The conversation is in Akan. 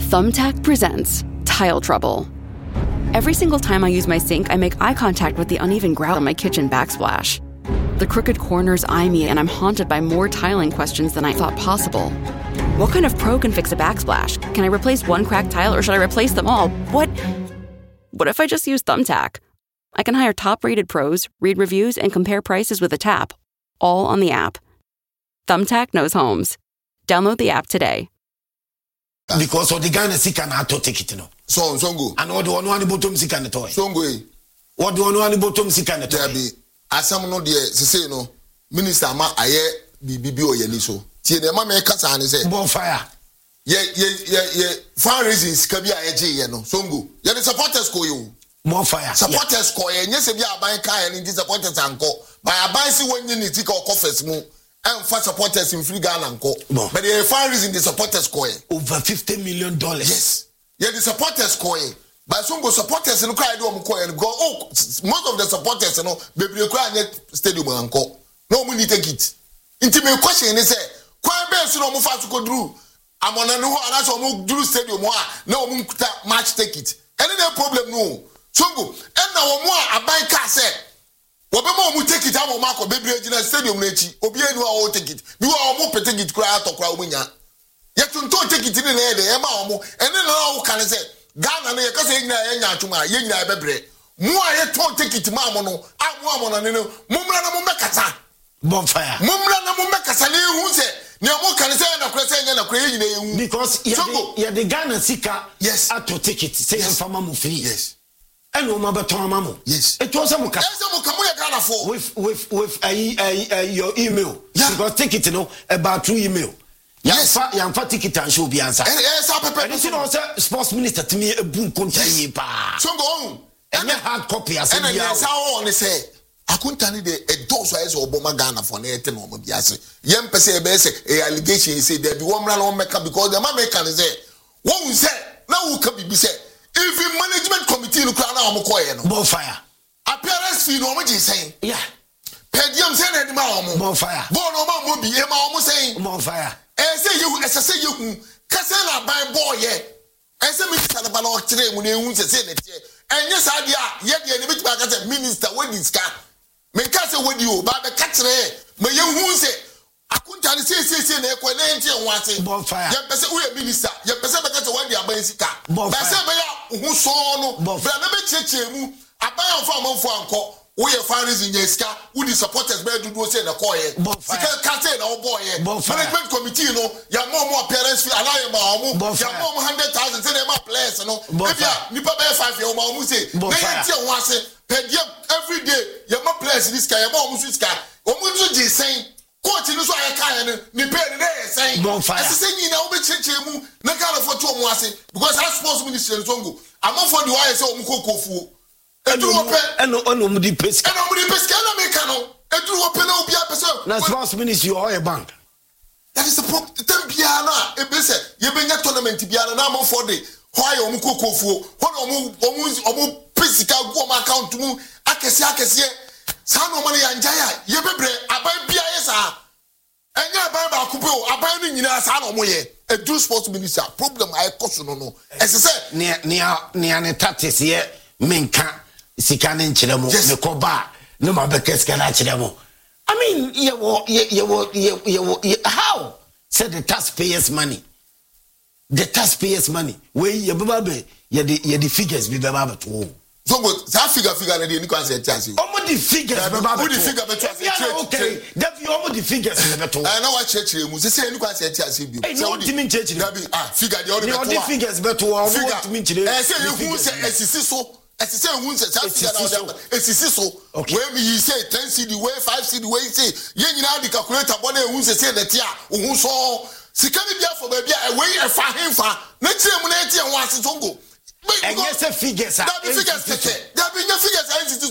Thumbtack presents Tile Trouble. Every single time I use my sink, I make eye contact with the uneven grout on my kitchen backsplash. The crooked corners eye me, and I'm haunted by more tiling questions than I thought possible. What kind of pro can fix a backsplash? Can I replace one cracked tile, or should I replace them all? What if I just use Thumbtack? I can hire top-rated pros, read reviews, and compare prices with a tap, all on the app. Thumbtack knows homes. Download the app today. Because of the Ghana sick and to take it, no. So go. And what do one bottom sick and toy? So go. What do one bottom sick and toy? As some no dear, say no. Minister Ma aye BBO Yeniso. Tie the mama kasa and say bonfire. Yeah. Fundraising kabia eje no. So go. Yeah, the supporters go you. Bonfire. Supporters go ye nyese bia aban kai and the supporters anko. By aban si when you tika office mu. And for supporters in free Ghana and co. But the fundraising the supporters coin over $50 million. Yes. Yeah, the supporters coin. But some go supporters in the crowd and go. Oh, most of the supporters, you know, baby, cry stadium and co. No money take it. Intimate question is say, quite best no more fast to go through. I'm on a new and that's all do stadium. No match take it. Any problem no. So go and now more a buy car say. Wobema mu take it am mark bebre agina stadium nechi obi enu a o take it bi wa mo take it kura atokura omunya yetunto take it ni na e ma omo ene na o kan say Ghana na ye kase nyina ye nya atwuma ye nyina bebre mu a ye ton take it ma mo no amu na ne no mumra na mo mekasa bonfire mumra na mo mekasa le hu se ne mo kan say na kura say nya na kura ye nyina ye hu because ye the Ghana sika yes ato take it say fama mo free yes. And no mabaton mamo. Yes. It was a muka. With your email. Yeah. Because take it, you know, about 2 email. Yes. Yamfa ticket and show be answer. And you know, sports minister to me a boom contain pa. So go on. And hard copy as and yes, how on they say. I couldn't tell you a dose as Obama Ghana for anything on the answer. Young person a allegation say there be one man on Mecca because the American is there. What we say now who can be said. If the management committee look around our Mokoya, bonfire. Appearance fee no much saying. Yeah. Pedium send the mamma, bonfire. Bono will be almost saying, bonfire. And say you, Cassella by boy, yeah. As a minister of Balo today when you say it. And yes, yet the bit back as a minister when it's car. Make us with you, but the catcher, may you say. I couldn't tell you, say, bonfire. Your person, we are minister. Your person, because one day I'm buying car. Bonfire. Who saw no, but I never check you. I buy a farm for uncle. We are finders in your scar. Who the supporters better to do say the coy. Bonfire. Can't say no boy. Management committee, no, your more parents feel alive. Your more 100,000 say them up players, no. If you Nipa 5 year old, say, every day, your more players in this guy, your more music guy. Almost saying. Coach no so ayaka ni pay ni say bonfire say you na obe chechemu na Ghana for two mo ase because that sports ministry ntongo amafo de why say o mko kofuo eduru ope eno mo di pesika na make no eduru ope na obi apese na sports ministry or a bank that is the problem tem bia na e be say ye benya tournament bia na amafo de why o mko kofuo omo pesika go ma account mu akese Sano money anjaya ye bebre aban bia yesa enya aban ba kupe o aban ni nyina sano moye a do sports minister problem I koso no ese se ne tactics ye menka sika ne nkyeremo me ko ba no ma be keska na kyeremo I mean how said the taxpayers money we ye baba be ye the figures be baba to so go that figure na dey ni kwa say chance omo the figures baba the figure be to okay that you omo the figures be to na wa church mu say ni kwa say chance bi say what do mean church figure dey already the figures be to what do mean chire say you who say esisi so esisi who say that figure na esisi so when you say 10 cd way 5 cd way say ye nyina di calculator bo na who say that ya who so sika ni bia for ba bia e wey e fa hemfa na chire mu na tie ho ase tongo and yes figures that figures